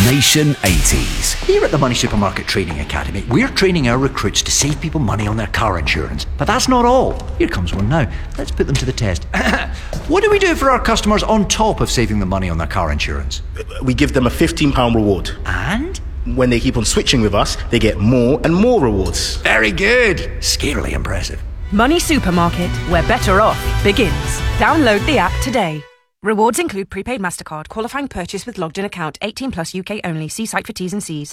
Nation 80s. Here at the Money Supermarket Training Academy, we're training our recruits to save people money on their car insurance. But that's not all. Here comes one now. Let's put them to the test. What do we do for our customers on top of saving them money on their car insurance? We give them a £15 reward. And? When they keep on switching with us, they get more and more rewards. Very good. Scarily impressive. Money Supermarket, where better off begins. Download the app today. Rewards include prepaid MasterCard, qualifying purchase with logged-in account, 18 plus UK only. See site for T's and C's.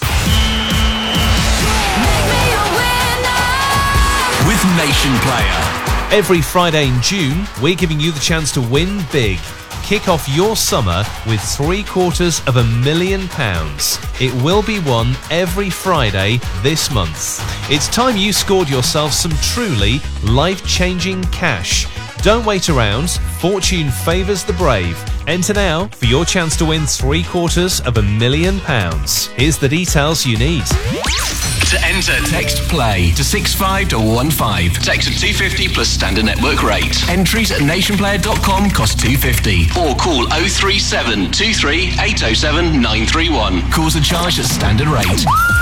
With Nation Player. Every Friday in June, we're giving you the chance to win big. Kick off your summer with £750,000. It will be won every Friday this month. It's time you scored yourself some truly life-changing cash. Don't wait around. Fortune favours the brave. Enter now for your chance to win £750,000. Here's the details you need. To enter, text PLAY to 65215. Text at 250 plus standard network rate. Entries at nationplayer.com cost £250. Or call 037 23 807 931. Calls are charged at standard rate.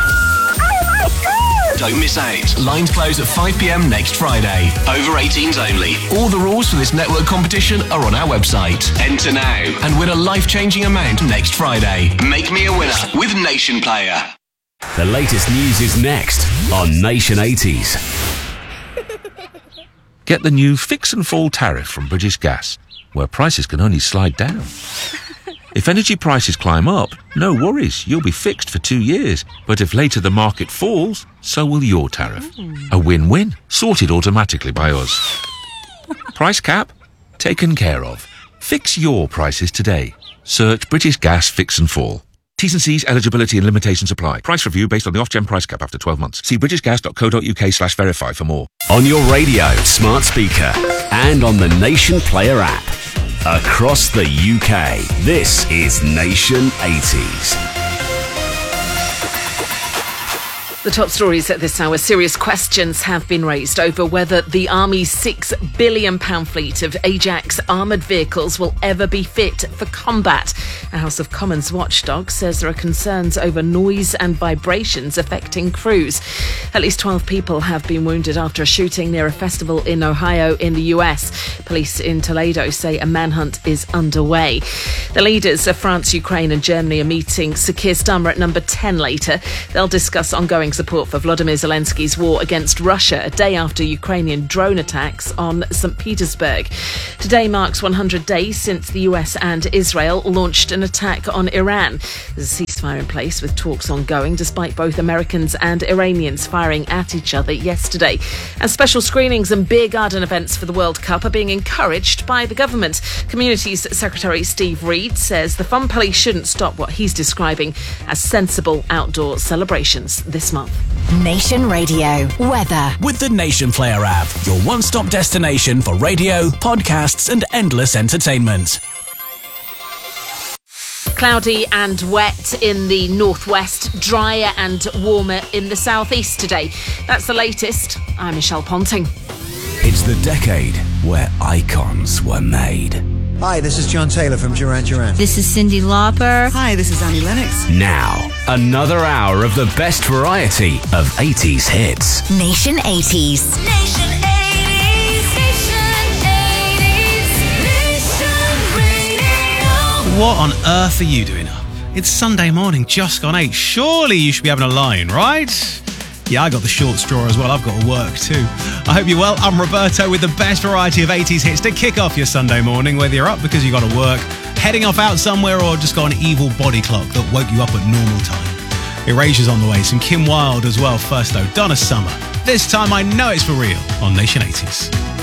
Don't miss out. Lines close at 5 p.m. next Friday. Over 18s only. All the rules for this network competition are on our website. Enter now and win a life-changing amount next Friday. Make me a winner with Nation Player. The latest news is next on Nation 80s. Get the new Fix and Fall tariff from British Gas, where prices can only slide down. If energy prices climb up, no worries, you'll be fixed for 2 years. But if later the market falls, so will your tariff. A win-win, sorted automatically by us. Price cap? Taken care of. Fix your prices today. Search British Gas Fix and Fall. T's and C's, eligibility and limitations apply. Price review based on the off-gen price cap after 12 months. See britishgas.co.uk/verify for more. On your radio, smart speaker, and on the Nation Player app. Across the UK, this is Nation 80s. The top stories at this hour. Serious questions have been raised over whether the Army's £6 billion fleet of Ajax armoured vehicles will ever be fit for combat. A House of Commons watchdog says there are concerns over noise and vibrations affecting crews. At least 12 people have been wounded after a shooting near a festival in Ohio in the US. Police in Toledo say a manhunt is underway. The leaders of France, Ukraine and Germany are meeting Sir Keir Starmer at number 10 later. They'll discuss ongoing support for Volodymyr Zelensky's war against Russia a day after Ukrainian drone attacks on St. Petersburg. Today marks 100 days since the US and Israel launched an attack on Iran. There's a ceasefire in place with talks ongoing despite both Americans and Iranians firing at each other yesterday. And special screenings and beer garden events for the World Cup are being encouraged by the government. Communities Secretary Steve Reed says the fun police shouldn't stop what he's describing as sensible outdoor celebrations this month. Nation Radio weather with the Nation Player app, your one-stop destination for radio, podcasts and endless entertainment. Cloudy and wet in the northwest, drier and warmer in the southeast today. That's the latest. I'm Michelle Ponting. It's the decade where icons were made. Hi, this is John Taylor from Duran Duran. This is Cyndi Lauper. Hi, this is Annie Lennox. Now, another hour of the best variety of 80s hits. Nation 80s. Nation 80s. Nation 80s. Nation Radio. What on earth are you doing up? It's Sunday morning, just gone 8. Surely you should be having a line, right? Yeah, I got the short straw as well. I've got to work too. I hope you're well. I'm Roberto with the best variety of 80s hits to kick off your Sunday morning, whether you're up because you got to work, heading off out somewhere, or just got an evil body clock that woke you up at normal time. Erasure's on the way. Some Kim Wilde as well. First though, Donna Summer. This time I know it's for real on Nation 80s.